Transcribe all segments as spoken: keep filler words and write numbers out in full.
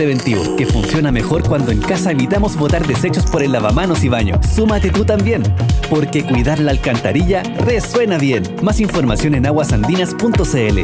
preventivo, que funciona mejor cuando en casa evitamos botar desechos por el lavamanos y baño. Súmate tú también, porque cuidar la alcantarilla resuena bien. Más información en aguasandinas punto c l.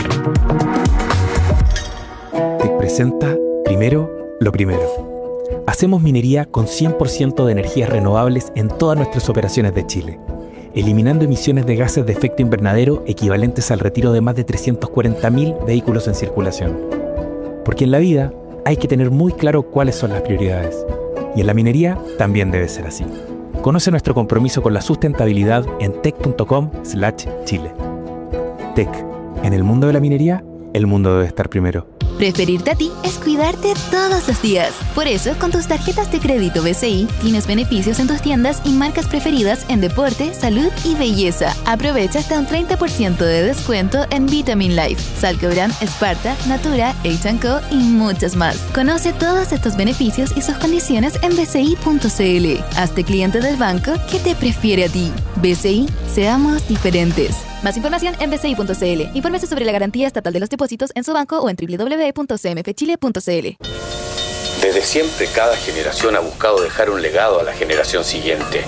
Te presenta Primero lo Primero. Hacemos minería con cien por ciento de energías renovables en todas nuestras operaciones de Chile, eliminando emisiones de gases de efecto invernadero equivalentes al retiro de más de trescientos cuarenta mil vehículos en circulación. Porque en la vida hay que tener muy claro cuáles son las prioridades. Y en la minería también debe ser así. Conoce nuestro compromiso con la sustentabilidad en tec punto com slash chile. Tec. En el mundo de la minería, el mundo debe estar primero. Preferirte a ti es cuidarte todos los días. Por eso, con tus tarjetas de crédito B C I, tienes beneficios en tus tiendas y marcas preferidas en deporte, salud y belleza. Aprovecha hasta un treinta por ciento de descuento en Vitamin Life, Salcobran, Sparta, Natura, H and Co y muchas más. Conoce todos estos beneficios y sus condiciones en b c i punto c l. Hazte cliente del banco que te prefiere a ti. B C I, seamos diferentes. Más información en b c i punto c l. Infórmese sobre la garantía estatal de los depósitos en su banco o en w w w punto c m f chile punto c l. Desde siempre, cada generación ha buscado dejar un legado a la generación siguiente.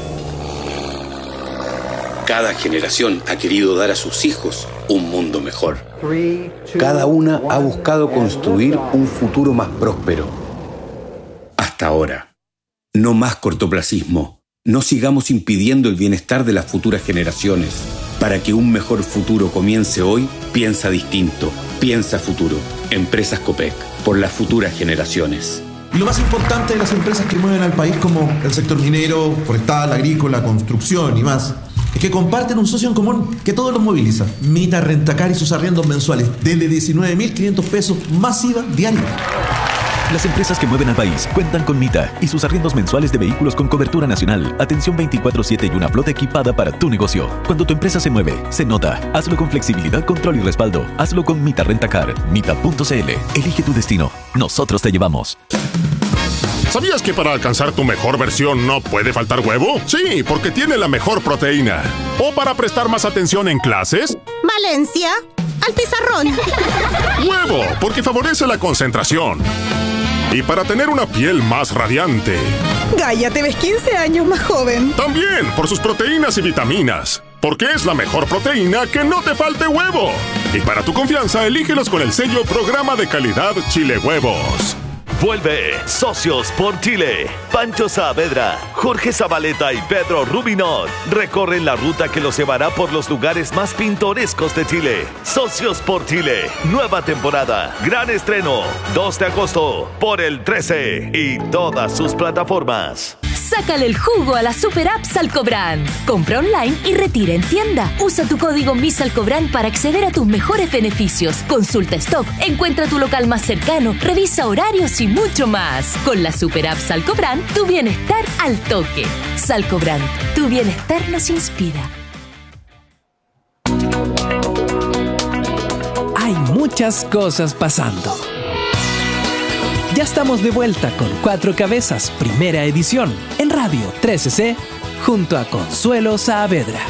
Cada generación ha querido dar a sus hijos un mundo mejor. Cada una ha buscado construir un futuro más próspero. Hasta ahora. No más cortoplacismo. No sigamos impidiendo el bienestar de las futuras generaciones. Para que un mejor futuro comience hoy, piensa distinto. Piensa futuro. Empresas Copec. Por las futuras generaciones. Y lo más importante de las empresas que mueven al país, como el sector minero, forestal, agrícola, construcción y más, es que comparten un socio en común que todos los moviliza. Mita Rentacar y sus arriendos mensuales desde diecinueve mil quinientos pesos más I V A diario. Las empresas que mueven al país cuentan con Mita y sus arriendos mensuales de vehículos con cobertura nacional, atención veinticuatro siete y una flota equipada para tu negocio. Cuando tu empresa se mueve, se nota. Hazlo con flexibilidad, control y respaldo. Hazlo con Mita Rentacar. Mita punto c l. Elige tu destino. Nosotros te llevamos. ¿Sabías que para alcanzar tu mejor versión no puede faltar huevo? Sí, porque tiene la mejor proteína. ¿O para prestar más atención en clases? Valencia, al pizarrón. Huevo, porque favorece la concentración. Y para tener una piel más radiante. Gaia, te ves quince años más joven. También por sus proteínas y vitaminas. Porque es la mejor proteína que no te falte huevo. Y para tu confianza, elígelos con el sello Programa de Calidad Chile Huevos. Vuelve Socios por Chile. Pancho Saavedra, Jorge Zabaleta y Pedro Rubinot recorren la ruta que los llevará por los lugares más pintorescos de Chile. Socios por Chile, nueva temporada, gran estreno, dos de agosto, por el trece y todas sus plataformas. Sácale el jugo a la super app Salcobran. Compra online y retira en tienda. Usa tu código MISALCOBRAN para acceder a tus mejores beneficios. Consulta stock, encuentra tu local más cercano, revisa horarios y mucho más. Con la super app Salcobran, tu bienestar al toque. Salcobran, tu bienestar nos inspira. Hay muchas cosas pasando. Ya estamos de vuelta con Cuatro Cabezas, primera edición, en Radio trece C, junto a Consuelo Saavedra.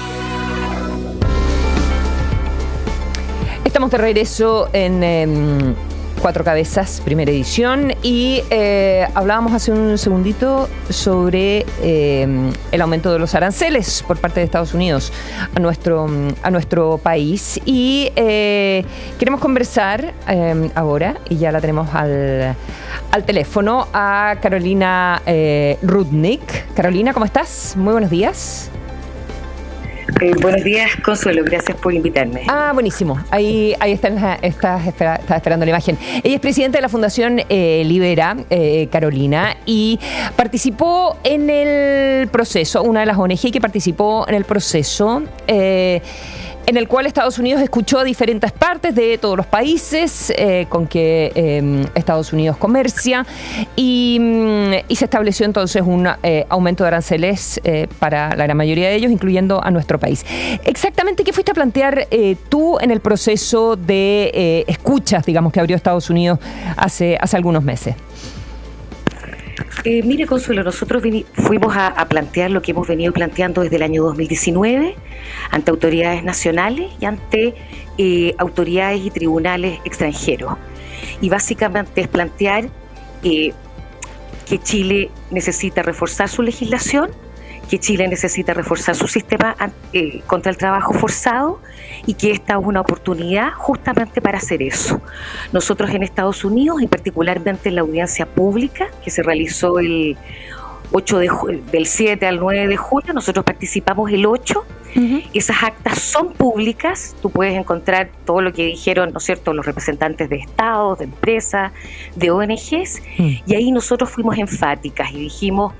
Estamos de regreso en eh, Cuatro Cabezas, primera edición, y eh, hablábamos hace un segundito sobre eh, el aumento de los aranceles por parte de Estados Unidos a nuestro, a nuestro país. Y eh, queremos conversar eh, ahora, y ya la tenemos al, al teléfono, a Carolina eh, Rudnick. Carolina, ¿cómo estás? Muy buenos días. Eh, buenos días, Consuelo, gracias por invitarme. Ah, buenísimo. Ahí, ahí está, está, está, está esperando la imagen. Ella es presidenta de la Fundación eh, Libera, eh, Carolina, y participó en el proceso, una de las O N G que participó en el proceso, eh, en el cual Estados Unidos escuchó a diferentes partes de todos los países eh, con que eh, Estados Unidos comercia, y, y se estableció entonces un eh, aumento de aranceles eh, para la gran mayoría de ellos, incluyendo a nuestro país. Exactamente, ¿qué fuiste a plantear eh, tú en el proceso de eh, escuchas, digamos, que abrió Estados Unidos hace, hace algunos meses? Eh, mire, Consuelo, nosotros fuimos a, a plantear lo que hemos venido planteando desde el año dos mil diecinueve ante autoridades nacionales y ante eh, autoridades y tribunales extranjeros. y básicamente es plantear eh, que Chile necesita reforzar su legislación, que Chile necesita reforzar su sistema eh, contra el trabajo forzado y que esta es una oportunidad justamente para hacer eso. Nosotros en Estados Unidos, y particularmente en la audiencia pública que se realizó el ocho de ju- del siete al nueve de julio, nosotros participamos el ocho. Uh-huh. Esas actas son públicas, tú puedes encontrar todo lo que dijeron, ¿no es cierto?, los representantes de estados, de empresas, de O N Ges, uh-huh. y ahí nosotros fuimos enfáticas y dijimos,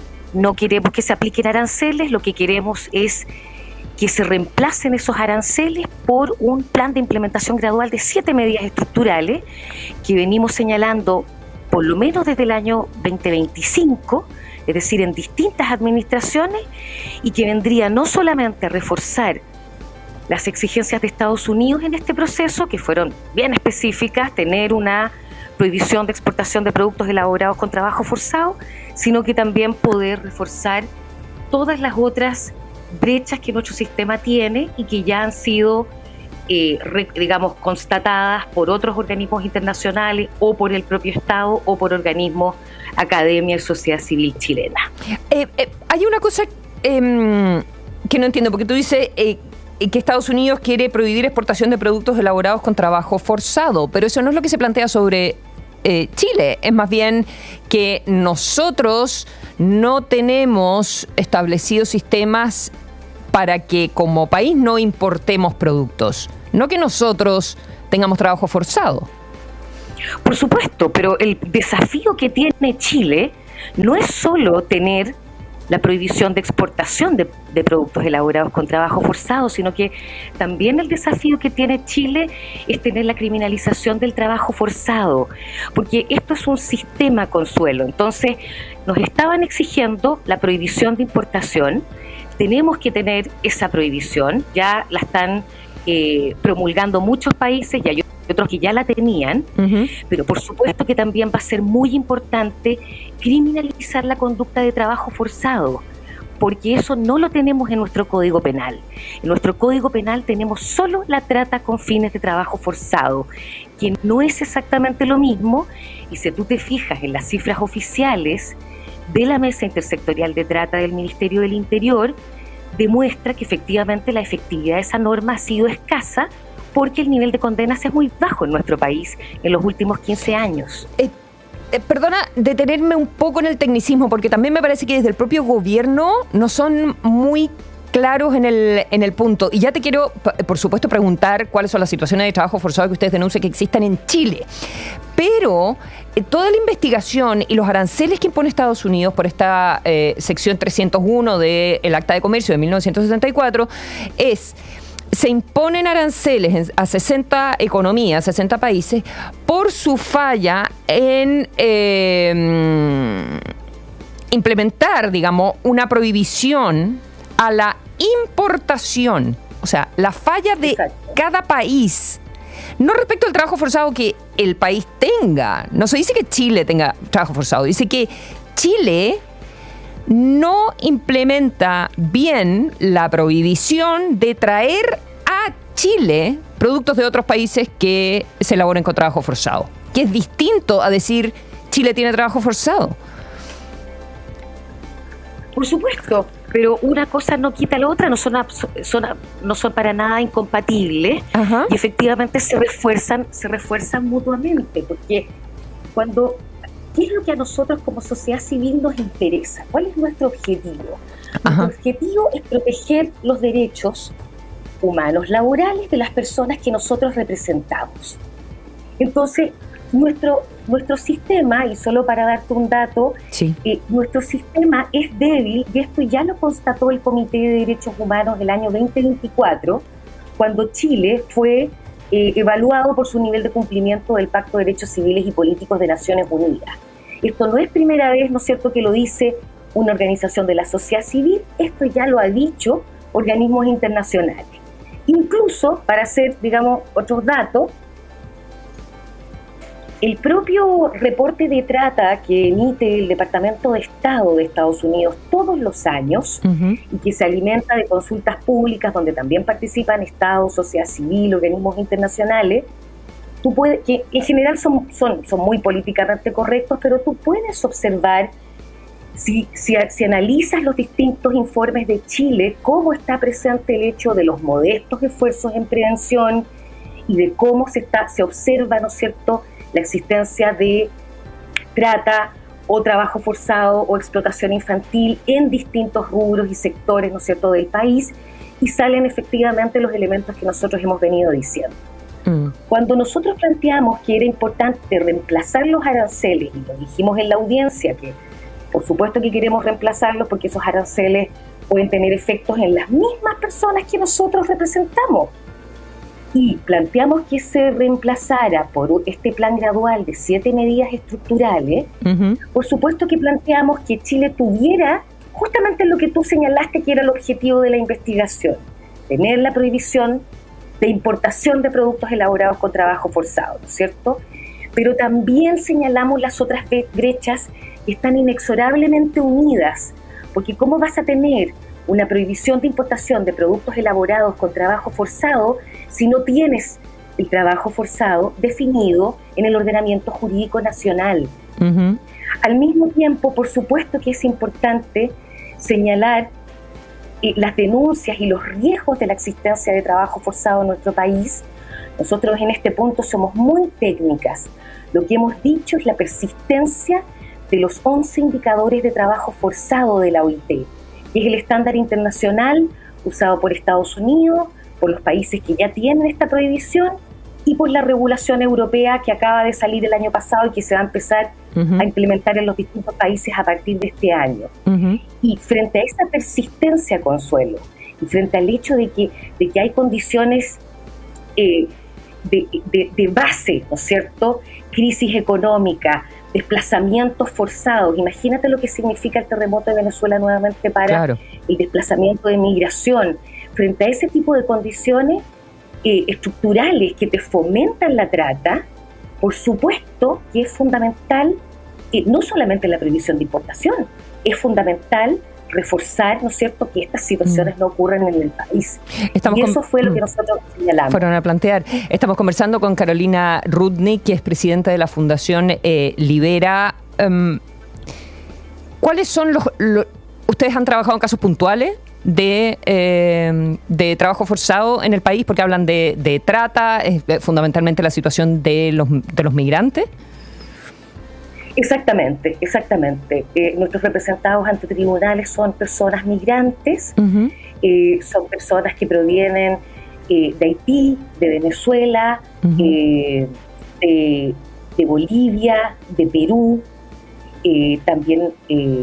no queremos que se apliquen aranceles, lo que queremos es que se reemplacen esos aranceles por un plan de implementación gradual de siete medidas estructurales que venimos señalando por lo menos desde el año veinte veinticinco, es decir, en distintas administraciones, y que vendría no solamente a reforzar las exigencias de Estados Unidos en este proceso, que fueron bien específicas, tener una prohibición de exportación de productos elaborados con trabajo forzado, sino que también poder reforzar todas las otras brechas que nuestro sistema tiene y que ya han sido, eh, re, digamos, constatadas por otros organismos internacionales o por el propio Estado o por organismos academia y sociedad civil chilena. Eh, eh, hay una cosa eh, que no entiendo, porque tú dices eh, que Estados Unidos quiere prohibir exportación de productos elaborados con trabajo forzado, pero eso no es lo que se plantea sobre eh, Chile, es más bien que nosotros no tenemos establecidos sistemas para que como país no importemos productos, no que nosotros tengamos trabajo forzado. Por supuesto, pero el desafío que tiene Chile no es solo tener la prohibición de exportación de, de productos elaborados con trabajo forzado, sino que también el desafío que tiene Chile es tener la criminalización del trabajo forzado, porque esto es un sistema, Consuelo. Entonces, nos estaban exigiendo la prohibición de importación, tenemos que tener esa prohibición, ya la están eh, promulgando muchos países, y hay otros que ya la tenían, uh-huh. pero por supuesto que también va a ser muy importante criminalizar la conducta de trabajo forzado, porque eso no lo tenemos en nuestro Código Penal. En nuestro Código Penal tenemos solo la trata con fines de trabajo forzado, que no es exactamente lo mismo, y si tú te fijas en las cifras oficiales de la Mesa Intersectorial de Trata del Ministerio del Interior, demuestra que efectivamente la efectividad de esa norma ha sido escasa, porque el nivel de condenas es muy bajo en nuestro país en los últimos quince años. Eh, eh, perdona detenerme un poco en el tecnicismo, porque también me parece que desde el propio gobierno no son muy claros en el, en el punto. Y ya te quiero, por supuesto, preguntar cuáles son las situaciones de trabajo forzado que ustedes denuncian que existan en Chile. Pero eh, toda la investigación y los aranceles que impone Estados Unidos por esta eh, sección trescientos uno del Acta de Comercio de mil novecientos setenta y cuatro es... se imponen aranceles a sesenta economías, sesenta países, por su falla en eh, implementar, digamos, una prohibición a la importación. O sea, la falla de Exacto. cada país, no respecto al trabajo forzado que el país tenga. No se dice que Chile tenga trabajo forzado, dice que Chile no implementa bien la prohibición de traer a Chile productos de otros países que se elaboren con trabajo forzado, que es distinto a decir Chile tiene trabajo forzado. Por supuesto, pero una cosa no quita la otra, no son, son no son para nada incompatibles. Ajá. Y efectivamente se refuerzan, se refuerzan mutuamente, porque cuando ¿qué es lo que a nosotros como sociedad civil nos interesa? ¿Cuál es nuestro objetivo? Ajá. Nuestro objetivo es proteger los derechos humanos laborales de las personas que nosotros representamos. Entonces, nuestro, nuestro sistema, y solo para darte un dato, sí. eh, nuestro sistema es débil, y esto ya lo constató el Comité de Derechos Humanos el año veinte veinticuatro, cuando Chile fue eh, evaluado por su nivel de cumplimiento del Pacto de Derechos Civiles y Políticos de Naciones Unidas. Esto no es primera vez, ¿no es cierto?, que lo dice una organización de la sociedad civil, esto ya lo ha dicho organismos internacionales. Incluso, para hacer, digamos, otros datos, el propio reporte de trata que emite el Departamento de Estado de Estados Unidos todos los años, uh-huh. y que se alimenta de consultas públicas donde también participan Estado, sociedad civil, organismos internacionales, tú puedes, que en general son, son, son muy políticamente correctos, pero tú puedes observar, si, si, si analizas los distintos informes de Chile, cómo está presente el hecho de los modestos esfuerzos en prevención y de cómo se, está, se observa, ¿no es cierto?, la existencia de trata o trabajo forzado o explotación infantil en distintos rubros y sectores, ¿no es cierto?, del país, y salen efectivamente los elementos que nosotros hemos venido diciendo. Mm. Cuando nosotros planteamos que era importante reemplazar los aranceles, y lo dijimos en la audiencia, que por supuesto que queremos reemplazarlos porque esos aranceles pueden tener efectos en las mismas personas que nosotros representamos, y planteamos que se reemplazara por este plan gradual de siete medidas estructurales, uh-huh. por supuesto que planteamos que Chile tuviera justamente lo que tú señalaste que era el objetivo de la investigación, tener la prohibición de importación de productos elaborados con trabajo forzado, ¿no es cierto? Pero también señalamos las otras brechas que están inexorablemente unidas, porque ¿cómo vas a tener una prohibición de importación de productos elaborados con trabajo forzado si no tienes el trabajo forzado definido en el ordenamiento jurídico nacional? Uh-huh. Al mismo tiempo, por supuesto que es importante señalar eh, las denuncias y los riesgos de la existencia de trabajo forzado en nuestro país. Nosotros en este punto somos muy técnicas. Lo que hemos dicho es la persistencia de los once indicadores de trabajo forzado de la O I T, que es el estándar internacional usado por Estados Unidos, por los países que ya tienen esta prohibición y por la regulación europea que acaba de salir el año pasado y que se va a empezar uh-huh. a implementar en los distintos países a partir de este año. Uh-huh. Y frente a esa persistencia, Consuelo, y frente al hecho de que, de que hay condiciones eh, de, de, de base, ¿no es cierto?, crisis económica, desplazamientos forzados. Imagínate lo que significa el terremoto de Venezuela nuevamente para claro. el desplazamiento de migración. Frente a ese tipo de condiciones eh, estructurales que te fomentan la trata, por supuesto que es fundamental, eh, no solamente la prohibición de importación, es fundamental reforzar, ¿no es cierto?, que estas situaciones mm. no ocurran en el país. Estamos y eso con, fue lo que nosotros señalamos. Fueron a plantear. Estamos conversando con Carolina Rudnick, que es presidenta de la Fundación eh, Libera. Um, ¿Cuáles son los, los... ¿Ustedes han trabajado en casos puntuales de, eh, de trabajo forzado en el país? Porque hablan de, de trata, eh, fundamentalmente la situación de los, de los migrantes. Exactamente, exactamente. Eh, nuestros representados ante tribunales son personas migrantes, uh-huh. eh, son personas que provienen eh, de Haití, de Venezuela, uh-huh. eh, de, de Bolivia, de Perú, eh, también... Eh,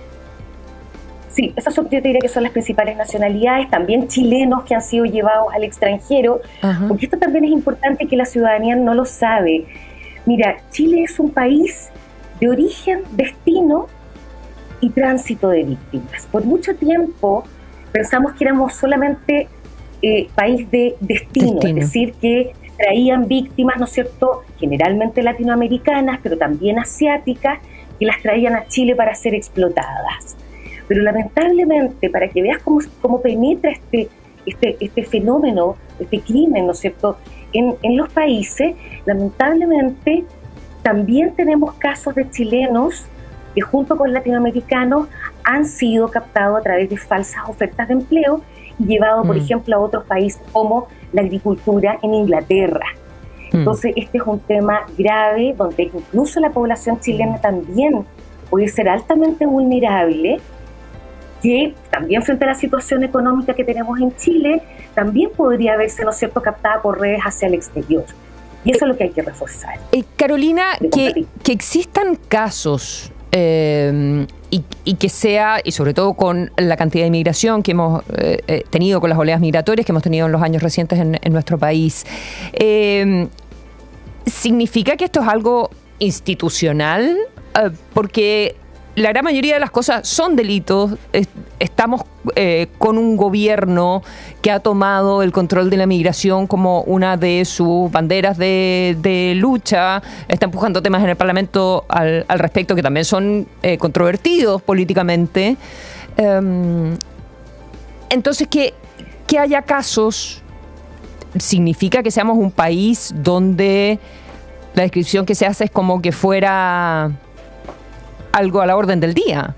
sí, esas son, yo te diría que son las principales nacionalidades, también chilenos que han sido llevados al extranjero, uh-huh. porque esto también es importante que la ciudadanía no lo sabe. Mira, Chile es un país de origen, destino y tránsito de víctimas. Por mucho tiempo pensamos que éramos solamente eh, país de destino, destino, es decir, que traían víctimas, ¿no es cierto?, generalmente latinoamericanas, pero también asiáticas, que las traían a Chile para ser explotadas. Pero lamentablemente, para que veas cómo, cómo penetra este, este, este fenómeno, este crimen, ¿no es cierto?, en, en los países, lamentablemente también tenemos casos de chilenos que junto con latinoamericanos han sido captados a través de falsas ofertas de empleo y llevados, mm. por ejemplo, a otros países como la agricultura en Inglaterra. Mm. Entonces, este es un tema grave donde incluso la población chilena también puede ser altamente vulnerable, que también frente a la situación económica que tenemos en Chile, también podría verse, ¿no es cierto?, captada por redes hacia el exterior. Y eso es lo que hay que reforzar. Eh, Carolina, que, que existan casos eh, y, y que sea, y sobre todo con la cantidad de inmigración que hemos eh, tenido, con las oleadas migratorias que hemos tenido en los años recientes en, en nuestro país, eh, ¿significa que esto es algo institucional? Eh, porque la gran mayoría de las cosas son delitos. Estamos eh, con un gobierno que ha tomado el control de la migración como una de sus banderas de, de lucha, está empujando temas en el Parlamento al, al respecto que también son eh, controvertidos políticamente. Um, entonces, que, que haya casos significa que seamos un país donde la descripción que se hace es como que fuera algo a la orden del día.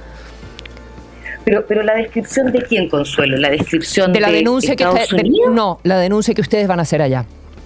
Pero, pero la descripción de quién, Consuelo, la descripción de la de denuncia que Estados usted, Unidos. de, no, la denuncia que ustedes van a hacer allá.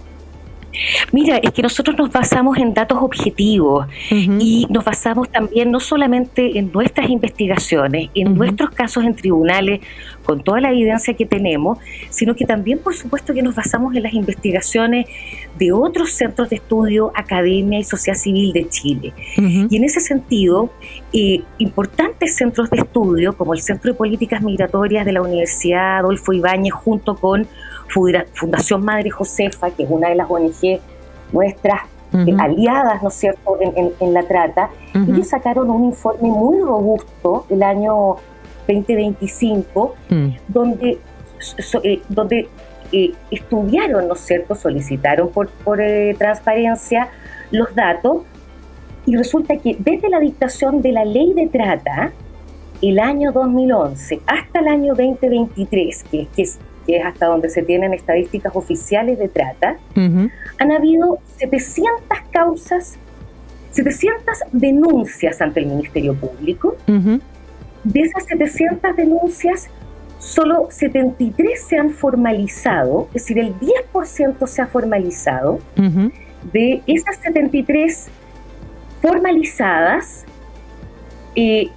Mira, es que nosotros nos basamos en datos objetivos uh-huh. y nos basamos también no solamente en nuestras investigaciones, en uh-huh. nuestros casos en tribunales, con toda la evidencia que tenemos, sino que también, por supuesto, que nos basamos en las investigaciones de otros centros de estudio, academia y sociedad civil de Chile. Uh-huh. Y en ese sentido, eh, importantes centros de estudio, como el Centro de Políticas Migratorias de la Universidad Adolfo Ibáñez, junto con Fundación Madre Josefa, que es una de las O N G nuestras uh-huh. eh, aliadas, ¿no es cierto?, en, en, en la trata, uh-huh. ellos sacaron un informe muy robusto el año veinte veinticinco, uh-huh. donde, so, eh, donde eh, estudiaron, ¿no es cierto?, solicitaron por, por eh, transparencia los datos, y resulta que desde la dictación de la ley de trata, el año dos mil once hasta el año veinte veintitrés, que es que es que es hasta donde se tienen estadísticas oficiales de trata, uh-huh. han habido setecientas causas, setecientas denuncias ante el Ministerio Público. Uh-huh. De esas setecientas denuncias, solo setenta y tres se han formalizado, es decir, el diez por ciento se ha formalizado. Uh-huh. De esas setenta y tres formalizadas, eh,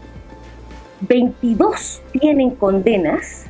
veintidós tienen condenas.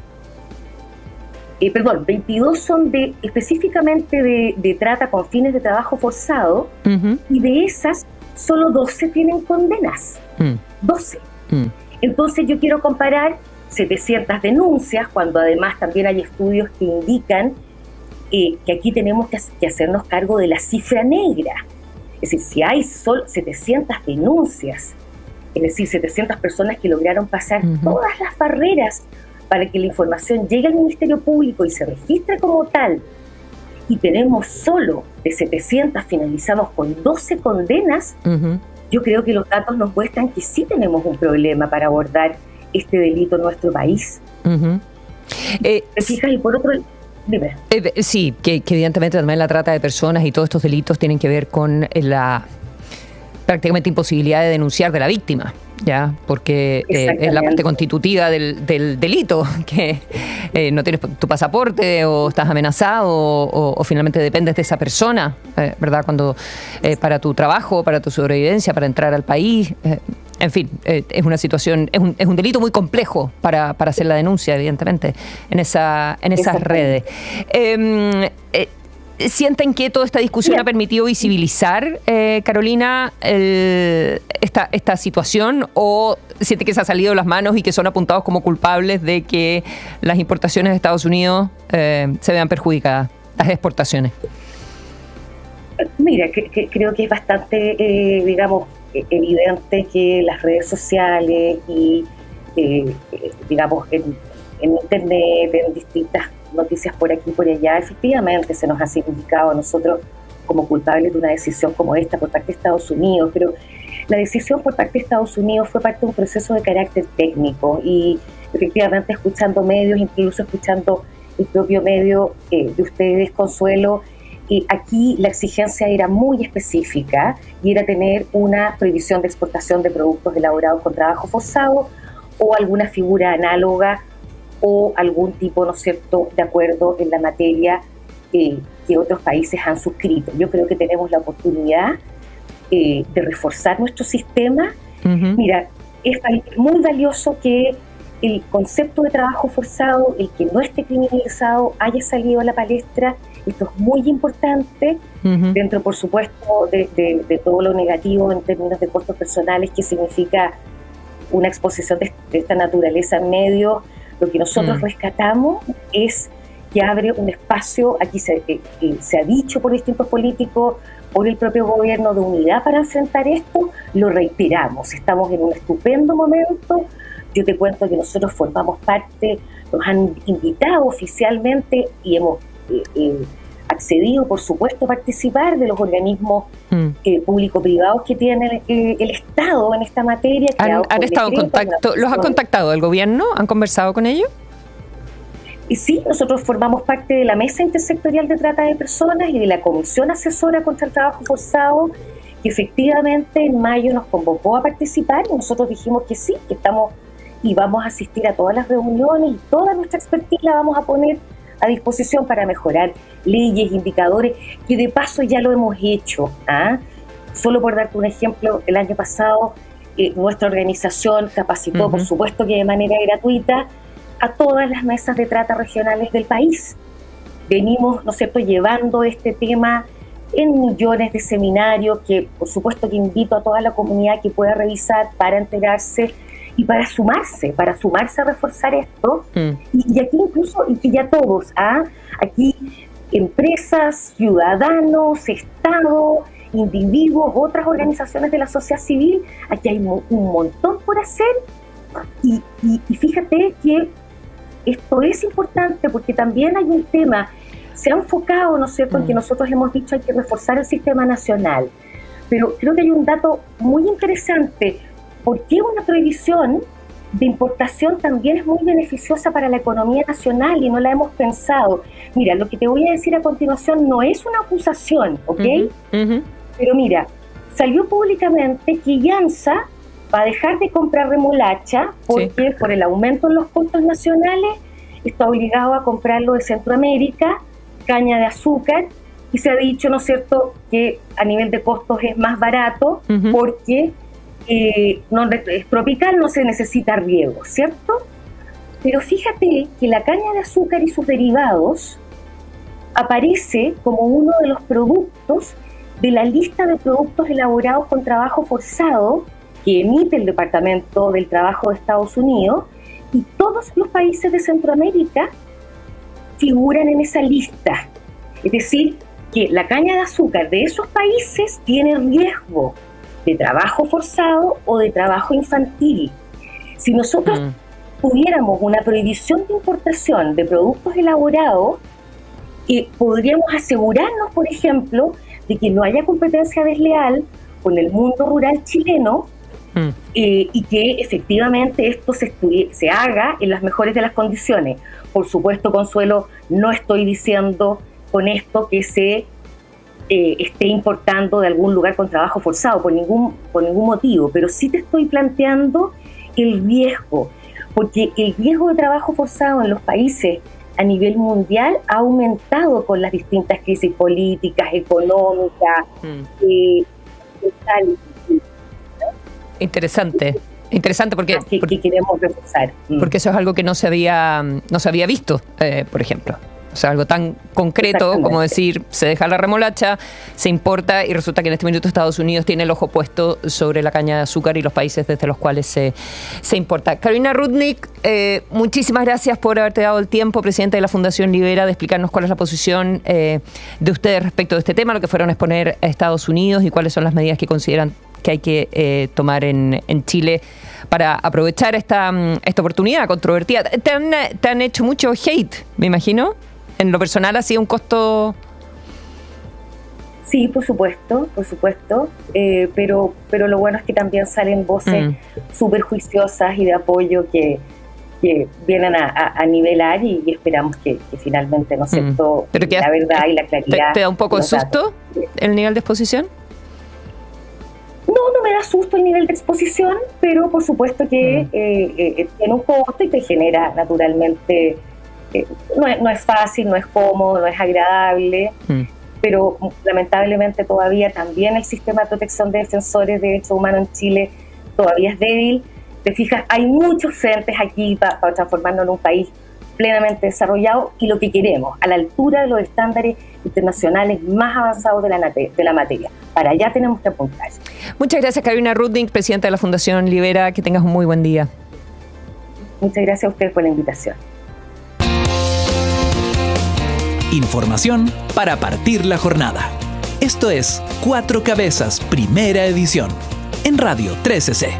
Eh, perdón, veintidós son de específicamente de, de trata con fines de trabajo forzado, uh-huh. y de esas solo doce tienen condenas. Uh-huh. doce. Uh-huh. Entonces yo quiero comparar setecientas denuncias, cuando además también hay estudios que indican eh, que aquí tenemos que, que hacernos cargo de la cifra negra. Es decir, si hay solo setecientas denuncias, es decir, setecientas personas que lograron pasar uh-huh. todas las barreras para que la información llegue al Ministerio Público y se registre como tal, y tenemos solo de setecientas, finalizamos con doce condenas, uh-huh. yo creo que los datos nos muestran que sí tenemos un problema para abordar este delito en nuestro país. Uh-huh. Eh, ¿Te fijas? Y por otro... Dime. Eh, sí, que, que evidentemente también la trata de personas y todos estos delitos tienen que ver con la prácticamente imposibilidad de denunciar de la víctima, ya, porque eh, es la parte constitutiva del, del delito, que eh, no tienes tu pasaporte o estás amenazado o, o finalmente dependes de esa persona, eh, ¿verdad? Cuando eh, para tu trabajo, para tu sobrevivencia, para entrar al país, eh, en fin, eh, es una situación, es un, es un delito muy complejo para, para hacer la denuncia, evidentemente, en esa, en esas redes. Eh, eh, ¿Sienten que toda esta discusión Bien. ha permitido visibilizar, eh, Carolina, el, esta, esta situación, o sienten que se ha salido de las manos y que son apuntados como culpables de que las importaciones de Estados Unidos eh, se vean perjudicadas, las exportaciones? Mira, que, que creo que es bastante, eh, digamos, evidente que las redes sociales y, eh, digamos, en, en Internet, en distintas noticias por aquí y por allá, efectivamente se nos ha significado a nosotros como culpables de una decisión como esta por parte de Estados Unidos, pero la decisión por parte de Estados Unidos fue parte de un proceso de carácter técnico, y efectivamente escuchando medios, incluso escuchando el propio medio eh, de ustedes, Consuelo, eh, aquí la exigencia era muy específica y era tener una prohibición de exportación de productos elaborados con trabajo forzado o alguna figura análoga o algún tipo, ¿no es cierto?, de acuerdo en la materia eh, que otros países han suscrito. Yo creo que tenemos la oportunidad eh, de reforzar nuestro sistema. Uh-huh. Mira, es muy valioso que el concepto de trabajo forzado, el que no esté criminalizado, haya salido a la palestra. Esto es muy importante, uh-huh. dentro, por supuesto, de, de, de todo lo negativo en términos de costos personales que significa una exposición de, de esta naturaleza en medio. Lo que nosotros mm. rescatamos es que abre un espacio, aquí se, eh, eh, se ha dicho por distintos políticos, por el propio gobierno, de unidad para enfrentar esto. Lo reiteramos, estamos en un estupendo momento. Yo te cuento que nosotros formamos parte, nos han invitado oficialmente y hemos eh, eh, accedido, por supuesto, a participar de los organismos mm. eh, público-privados que tiene el, el Estado en esta materia. ¿Han, han estado en contacto? ¿Los ha contactado el gobierno? ¿Han conversado con ellos? y sí, nosotros formamos parte de la Mesa Intersectorial de Trata de Personas y de la Comisión Asesora contra el Trabajo Forzado, que efectivamente en mayo nos convocó a participar y nosotros dijimos que sí, que estamos y vamos a asistir a todas las reuniones y toda nuestra expertise la vamos a poner a disposición para mejorar leyes, indicadores, que de paso ya lo hemos hecho. ¿ah? Solo por darte un ejemplo, el año pasado eh, nuestra organización capacitó, uh-huh. por supuesto que de manera gratuita, a todas las mesas de trata regionales del país. Venimos, ¿no es cierto?, llevando este tema en millones de seminarios que, por supuesto, que invito a toda la comunidad que pueda revisar para enterarse y para sumarse, para sumarse a reforzar esto. Mm. Y, y aquí incluso, y que ya todos, ¿ah? aquí empresas, ciudadanos, Estado, individuos, otras organizaciones de la sociedad civil, aquí hay mo- un montón por hacer. Y, y, y fíjate que esto es importante porque también hay un tema, se ha enfocado, ¿no es cierto?, mm. en que nosotros hemos dicho hay que reforzar el sistema nacional, pero creo que hay un dato muy interesante. ¿Por qué una prohibición de importación también es muy beneficiosa para la economía nacional y no la hemos pensado? Mira, lo que te voy a decir a continuación no es una acusación, ¿ok? Uh-huh, uh-huh. Pero mira, salió públicamente que Yansa va a dejar de comprar remolacha porque sí. por el aumento en los costos nacionales está obligado a comprarlo de Centroamérica, caña de azúcar, y se ha dicho, ¿no es cierto?, que a nivel de costos es más barato uh-huh. porque eh, no, es tropical, no se necesita riego, ¿cierto? Pero fíjate que la caña de azúcar y sus derivados aparece como uno de los productos de la lista de productos elaborados con trabajo forzado que emite el Departamento del Trabajo de Estados Unidos, y todos los países de Centroamérica figuran en esa lista. Es decir, que la caña de azúcar de esos países tiene riesgo de trabajo forzado o de trabajo infantil. Si nosotros mm. tuviéramos una prohibición de importación de productos elaborados, eh, podríamos asegurarnos, por ejemplo, de que no haya competencia desleal con el mundo rural chileno, mm. eh, y que efectivamente esto se, estudie, se haga en las mejores de las condiciones. Por supuesto, Consuelo, no estoy diciendo con esto que se eh, esté importando de algún lugar con trabajo forzado, por ningún, por ningún motivo, pero sí te estoy planteando el riesgo, porque el riesgo de trabajo forzado en los países a nivel mundial ha aumentado con las distintas crisis políticas, económicas, mm. eh, tal, ¿no? Interesante. Interesante porque, que, que queremos reforzar. Porque eso es algo que no se había, no se había visto, eh, por ejemplo. O sea, algo tan concreto como decir, se deja la remolacha, se importa y resulta que en este minuto Estados Unidos tiene el ojo puesto sobre la caña de azúcar y los países desde los cuales se, se importa. Carolina Rudnick, eh, muchísimas gracias por haberte dado el tiempo, presidenta de la Fundación Libera, de explicarnos cuál es la posición eh, de ustedes respecto de este tema, lo que fueron a exponer a Estados Unidos y cuáles son las medidas que consideran que hay que eh, tomar en, en Chile para aprovechar esta, esta oportunidad controvertida. Te han, te han hecho mucho hate, me imagino. En lo personal ha sido un costo. Sí, por supuesto, por supuesto, eh, pero pero lo bueno es que también salen voces mm. súper juiciosas y de apoyo que, que vienen a, a, a nivelar y, y esperamos que, que finalmente, ¿no es cierto?, mm. la has, verdad y la claridad. ¿Te, te da un poco de susto datos. el nivel de exposición? No, no me da susto el nivel de exposición, pero por supuesto que mm. eh, eh, tiene un costo y te genera naturalmente. Eh, no, es, no es fácil, no es cómodo, no es agradable, mm. pero lamentablemente todavía también el sistema de protección de defensores de derechos humanos en Chile todavía es débil. Te fijas, hay muchos frentes aquí para pa transformarnos en un país plenamente desarrollado y lo que queremos, a la altura de los estándares internacionales más avanzados de la, de la materia. Para allá tenemos que apuntar. Muchas gracias, Carolina Rudnick, presidenta de la Fundación Libera. Que tengas un muy buen día. Muchas gracias a ustedes por la invitación. Información para partir la jornada. Esto es Cuatro Cabezas, primera edición, en Radio trece C.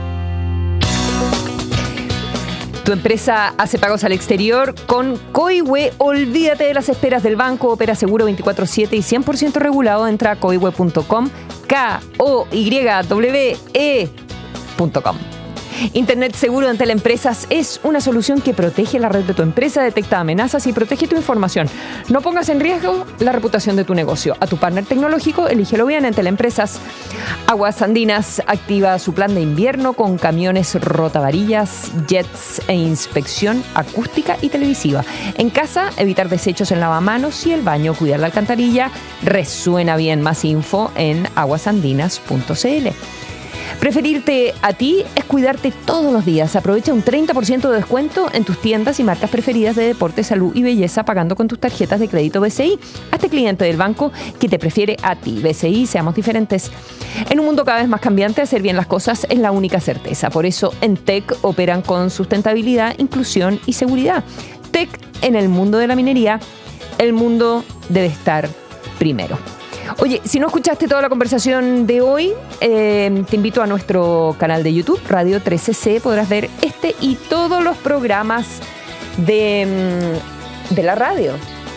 Tu empresa hace pagos al exterior con Coihue. Olvídate de las esperas del banco. Opera seguro veinticuatro siete y cien por ciento regulado. Entra a coihue punto com, K O Y W E punto com. Internet seguro de Entel Empresas es una solución que protege la red de tu empresa, detecta amenazas y protege tu información. No pongas en riesgo la reputación de tu negocio. A tu partner tecnológico, elígelo bien. Entel Empresas. Aguas Andinas activa su plan de invierno con camiones rotavarillas, jets e inspección acústica y televisiva. En casa, evitar desechos en lavamanos y el baño, cuidar la alcantarilla. Resuena bien. Más info en aguasandinas punto c l. Preferirte a ti es cuidarte todos los días. Aprovecha un treinta por ciento de descuento en tus tiendas y marcas preferidas de deporte, salud y belleza pagando con tus tarjetas de crédito B C I. Hazte cliente del banco que te prefiere a ti. B C I, seamos diferentes. En un mundo cada vez más cambiante, hacer bien las cosas es la única certeza. Por eso en T E C operan con sustentabilidad, inclusión y seguridad. T E C en el mundo de la minería, el mundo debe estar primero. Oye, si no escuchaste toda la conversación de hoy, eh, te invito a nuestro canal de YouTube, Radio trece C. Podrás ver este y todos los programas de, de la radio.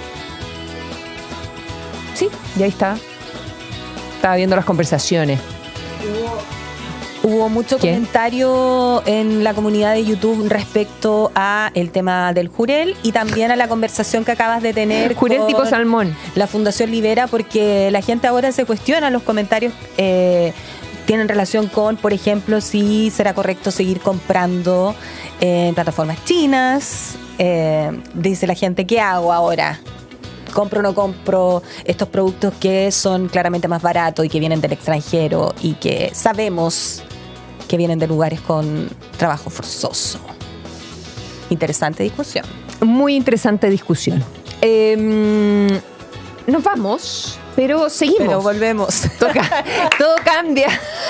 Sí, ya está. Estaba viendo las conversaciones. Hubo mucho ¿Qué? comentario en la comunidad de YouTube respecto a el tema del Jurel y también a la conversación que acabas de tener Jurel con tipo salmón. La Fundación Libera, porque la gente ahora se cuestiona los comentarios eh, tienen relación con, por ejemplo, si será correcto seguir comprando en eh, plataformas chinas. Eh, dice la gente, ¿qué hago ahora? ¿Compro o no compro estos productos que son claramente más baratos y que vienen del extranjero y que sabemos que vienen de lugares con trabajo forzoso? Interesante discusión. Muy interesante discusión. Eh, nos vamos, pero seguimos. Pero volvemos. Todo, todo cambia.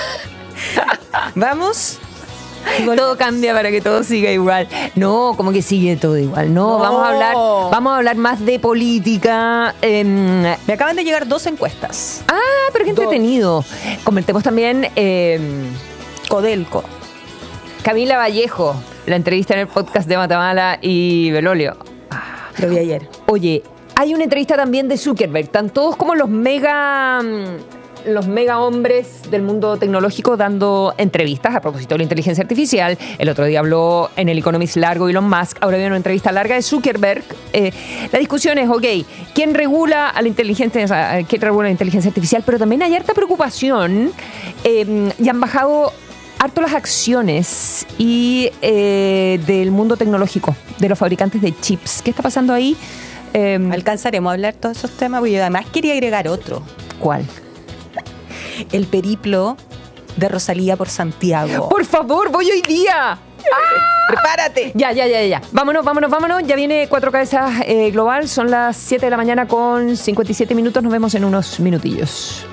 Vamos. Todo cambia para que todo siga igual. No, como que sigue todo igual. No, No. vamos a hablar, vamos a hablar más de política. Eh, Me acaban de llegar dos encuestas. Ah, pero qué entretenido. Comentemos también eh, Codelco. Camila Vallejo, la entrevista en el podcast de Matamala y Belolio. Lo vi ayer. Oye, hay una entrevista también de Zuckerberg. Están todos como los mega... los mega hombres del mundo tecnológico dando entrevistas a propósito de la inteligencia artificial. El otro día habló en el Economist largo Elon Musk. Ahora viene una entrevista larga de Zuckerberg. Eh, la discusión es, ok, ¿quién regula a la inteligencia, quién regula la inteligencia artificial? Pero también hay harta preocupación eh, y han bajado harto las acciones y eh, del mundo tecnológico, de los fabricantes de chips. ¿Qué está pasando ahí? Eh, ¿Alcanzaremos a hablar todos esos temas? Porque yo además quería agregar otro. ¿Cuál? El periplo de Rosalía por Santiago. Por favor, voy hoy día. ¡Ah! ¡Prepárate! Ya, ya, ya, ya. Vámonos, vámonos, vámonos. Ya viene Cuatro Cabezas eh, Global. Son las siete de la mañana con cincuenta y siete minutos. Nos vemos en unos minutillos.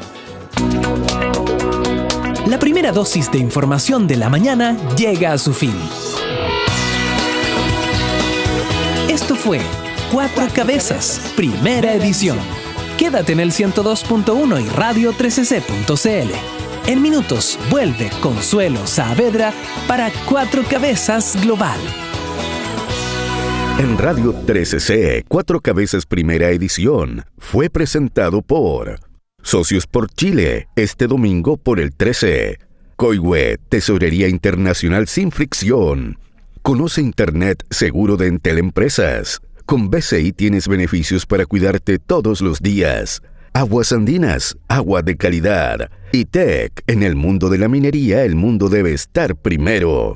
La primera dosis de información de la mañana llega a su fin. Esto fue Cuatro Cabezas, primera edición. Quédate en el ciento dos punto uno y radio trece c punto c l. En minutos vuelve Consuelo Saavedra para Cuatro Cabezas Global. En Radio trece C, Cuatro Cabezas Primera Edición fue presentado por Socios por Chile, este domingo por el trece. Coihue, Tesorería Internacional sin fricción. Conoce Internet seguro de Entel Empresas. Con B C I tienes beneficios para cuidarte todos los días. Aguas Andinas, agua de calidad. Y T E C, en el mundo de la minería, el mundo debe estar primero.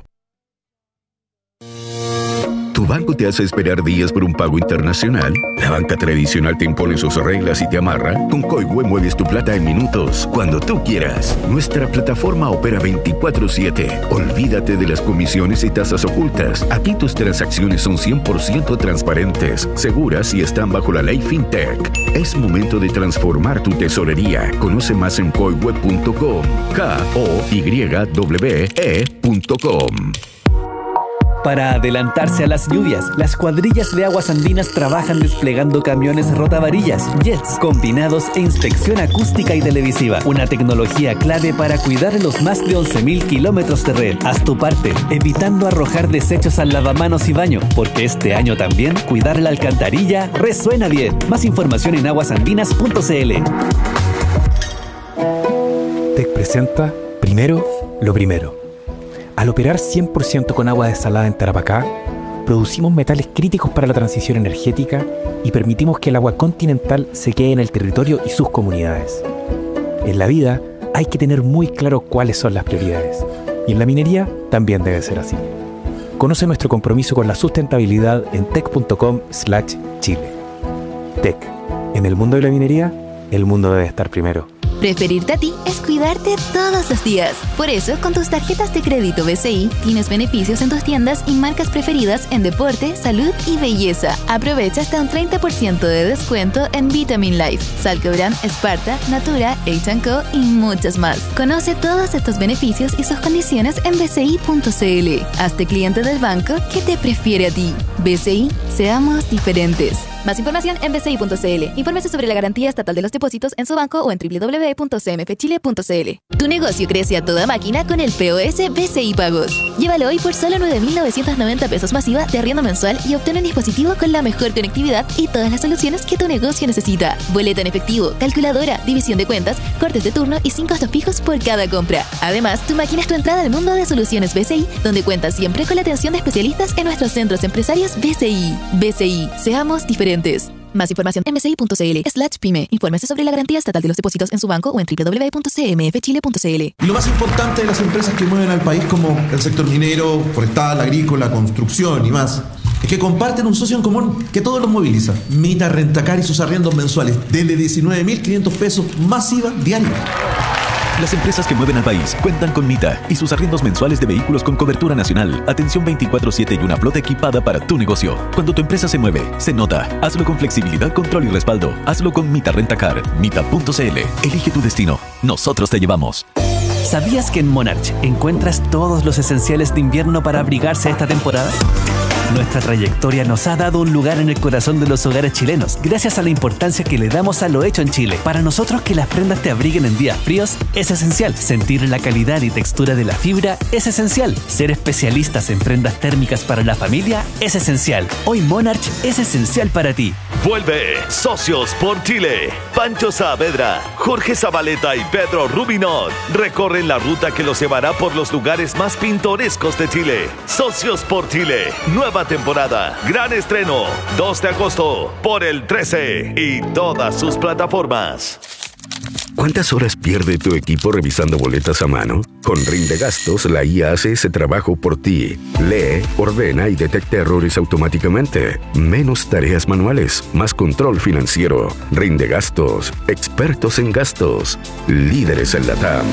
¿Tu banco te hace esperar días por un pago internacional? ¿La banca tradicional te impone sus reglas y te amarra? Con Coihue mueves tu plata en minutos, cuando tú quieras. Nuestra plataforma opera veinticuatro siete. Olvídate de las comisiones y tasas ocultas. Aquí tus transacciones son cien por ciento transparentes, seguras y están bajo la ley FinTech. Es momento de transformar tu tesorería. Conoce más en coihue punto com. K O Y W E punto com. Para adelantarse a las lluvias, las cuadrillas de Aguas Andinas trabajan desplegando camiones rotavarillas, jets, combinados e inspección acústica y televisiva. Una tecnología clave para cuidar los más de once mil kilómetros de red. Haz tu parte, evitando arrojar desechos al lavamanos y baño, porque este año también cuidar la alcantarilla resuena bien. Más información en aguasandinas punto c l. T E C presenta Primero, lo primero. Al operar cien por ciento con agua desalada en Tarapacá, producimos metales críticos para la transición energética y permitimos que el agua continental se quede en el territorio y sus comunidades. En la vida hay que tener muy claro cuáles son las prioridades, y en la minería también debe ser así. Conoce nuestro compromiso con la sustentabilidad en tec punto com slash chile. Tec. En el mundo de la minería, el mundo debe estar primero. Preferirte a ti es cuidarte todos los días. Por eso, con tus tarjetas de crédito B C I, tienes beneficios en tus tiendas y marcas preferidas en deporte, salud y belleza. Aprovecha hasta un treinta por ciento de descuento en Vitamin Life, Salcobran, Sparta, Natura, H and Co y muchas más. Conoce todos estos beneficios y sus condiciones en b c i punto c l. Hazte cliente del banco que te prefiere a ti. B C I, seamos diferentes. Más información en b c i punto c l. Infórmese sobre la garantía estatal de los depósitos en su banco o en w w w punto c m f chile punto c l. Tu negocio crece a toda máquina con el P O S B C I Pagos. Llévalo hoy por solo nueve mil novecientos noventa pesos masiva de arriendo mensual y obtén un dispositivo con la mejor conectividad y todas las soluciones que tu negocio necesita. Boleta en efectivo, calculadora, división de cuentas, cortes de turno y sin costos fijos por cada compra. Además, tu máquina es tu entrada al mundo de soluciones B C I, donde cuentas siempre con la atención de especialistas en nuestros centros empresarios B C I. B C I, seamos diferentes. Más información en b c i punto c l slash pyme. Infórmese sobre la garantía estatal de los depósitos en su banco o en w w w punto c m f chile punto c l. Y lo más importante de las empresas que mueven al país, como el sector minero, forestal, agrícola, construcción y más, es que comparten un socio en común que todos los moviliza. Mita Rentacar y sus arriendos mensuales desde diecinueve mil quinientos pesos masiva diaria. Las empresas que mueven al país cuentan con Mita y sus arriendos mensuales de vehículos con cobertura nacional, atención veinticuatro siete y una flota equipada para tu negocio. Cuando tu empresa se mueve, se nota. Hazlo con flexibilidad, control y respaldo. Hazlo con Mita Rentacar. Mita punto c l. Elige tu destino. Nosotros te llevamos. ¿Sabías que en Monarch encuentras todos los esenciales de invierno para abrigarse esta temporada? Nuestra trayectoria nos ha dado un lugar en el corazón de los hogares chilenos, gracias a la importancia que le damos a lo hecho en Chile. Para nosotros, que las prendas te abriguen en días fríos es esencial. Sentir la calidad y textura de la fibra es esencial. Ser especialistas en prendas térmicas para la familia es esencial. Hoy Monarch es esencial para ti. Vuelve Socios por Chile. Pancho Saavedra, Jorge Zabaleta y Pedro Rubinot recorren la ruta que los llevará por los lugares más pintorescos de Chile. Socios por Chile, nueva temporada, gran estreno, dos de agosto, por el trece y todas sus plataformas. ¿Cuántas horas pierde tu equipo revisando boletas a mano? Con Rindegastos, la I A hace ese trabajo por ti. Lee, ordena y detecta errores automáticamente. Menos tareas manuales, más control financiero. Rindegastos, expertos en gastos, líderes en la T A M.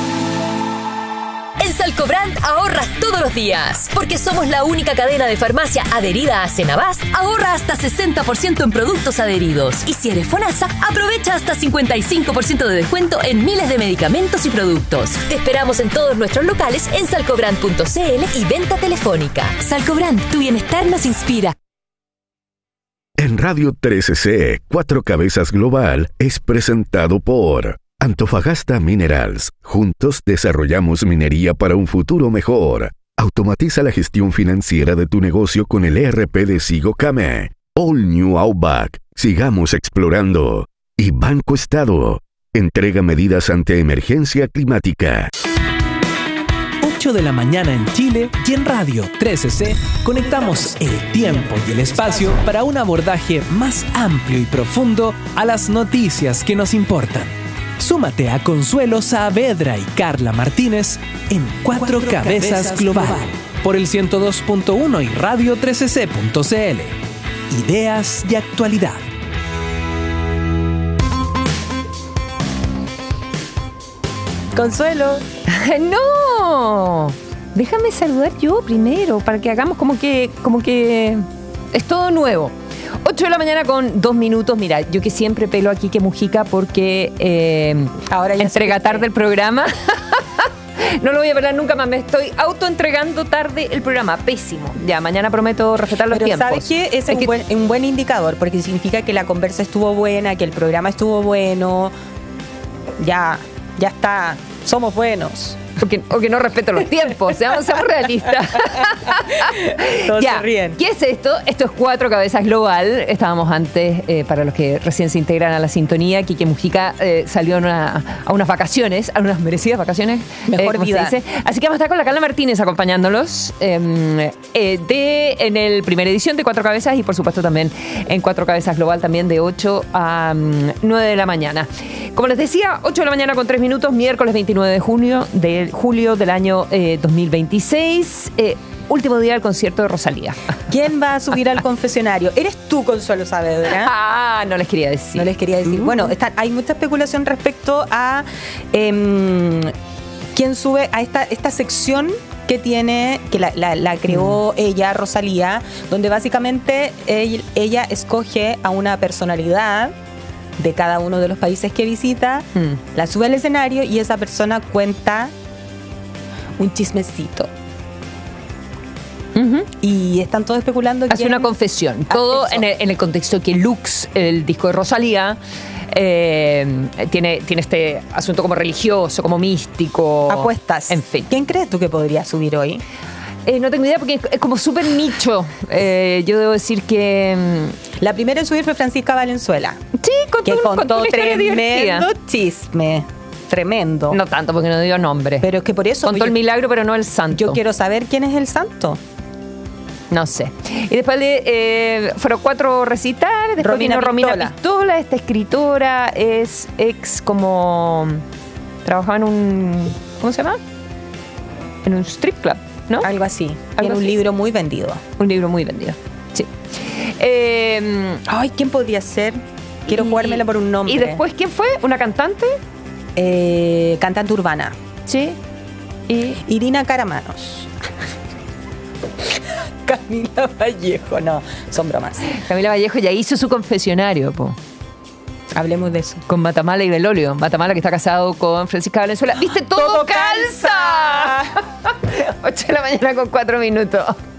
En Salcobrand ahorras todos los días. Porque somos la única cadena de farmacia adherida a Senabás, ahorra hasta sesenta por ciento en productos adheridos. Y si eres FONASA, aprovecha hasta cincuenta y cinco por ciento de descuento en miles de medicamentos y productos. Te esperamos en todos nuestros locales en salcobrand punto c l y venta telefónica. Salcobrand, tu bienestar nos inspira. En Radio trece C, Cuatro Cabezas Global es presentado por Antofagasta Minerals. Juntos desarrollamos minería para un futuro mejor. Automatiza la gestión financiera de tu negocio con el E R P de Sigocame. All New Outback. Sigamos explorando. Y Banco Estado. Entrega medidas ante emergencia climática. ocho de la mañana en Chile y en Radio trece C conectamos el tiempo y el espacio para un abordaje más amplio y profundo a las noticias que nos importan. Súmate a Consuelo Saavedra y Carla Martínez en Cuatro, Cuatro Cabezas, Cabezas Global, Global por el ciento dos punto uno y radio trece c punto c l. Ideas y actualidad. Consuelo. ¡No! Déjame saludar yo primero para que hagamos como que, como que es todo nuevo. ocho de la mañana con dos minutos. Mira, yo que siempre pelo aquí que Mujica porque eh, ahora ya entrega tarde el programa. No lo voy a perder nunca más. Me estoy autoentregando tarde el programa. Pésimo. Ya, mañana prometo respetar los Pero tiempos. ¿sabes qué? Es, es un, que... buen, un buen indicador porque significa que la conversa estuvo buena, que el programa estuvo bueno. Ya, ya está. Somos buenos. O que, o que no respeto los tiempos, seamos, seamos realistas. Todos ya, se ríen. ¿Qué es esto? Esto es Cuatro Cabezas Global. Estábamos antes, eh, para los que recién se integran a la sintonía, Quique Mujica eh, salió a, una, a unas vacaciones, a unas merecidas vacaciones. Mejor eh, como vida. se dice. Así que vamos a estar con la Carla Martínez acompañándolos eh, eh, de, en el primera edición de Cuatro Cabezas y por supuesto también en Cuatro Cabezas Global también de ocho a nueve de la mañana. Como les decía, ocho de la mañana con tres minutos, miércoles veintinueve de junio de julio del año eh, dos mil veintiséis. Eh, último día del concierto de Rosalía. ¿Quién va a subir al confesionario? ¿Eres tú, Consuelo Saavedra? Ah, no les quería decir. No les quería decir. Uh. Bueno, está, hay mucha especulación respecto a eh, quién sube a esta, esta sección que tiene, que la, la, la creó mm. ella, Rosalía, donde básicamente ella, ella escoge a una personalidad de cada uno de los países que visita, mm. la sube al escenario y esa persona cuenta un chismecito. Uh-huh. Y están todos especulando. Hace una confesión. Todo en el, en el contexto que Lux, el disco de Rosalía, eh, tiene, tiene este asunto como religioso, como místico. Apuestas. En fin. ¿Quién crees tú que podría subir hoy? Eh, no tengo idea porque es, es como súper nicho. Eh, yo debo decir que... La primera en subir fue Francisca Valenzuela. Sí, contó, que un, contó contó tremendo chisme. Tremendo. No tanto porque no dio nombre. Pero es que por eso... Contó yo, el milagro, pero no el santo. Yo quiero saber quién es el santo. No sé. Y después de, eh, fueron cuatro recitales. Después Romina vino Pistola. Romina Pistola. Esta escritora es ex como... Trabajaba en un... ¿Cómo se llama? En un strip club, ¿no? Algo así. Algo Tiene un así. libro muy vendido. Un libro muy vendido, sí. Eh, Ay, ¿quién podría ser? Quiero y, jugármela por un nombre. ¿Y después quién fue? ¿Una cantante? Eh, cantante urbana. Sí. Y Irina Caramanos. Camila Vallejo, no, son bromas. Camila Vallejo ya hizo su confesionario, po. Hablemos de eso. Con Matamala y Belolio. Matamala que está casado con Francisca Valenzuela. ¿Viste? ¡Todo, ¡Todo calza! calza! ocho de la mañana con cuatro minutos.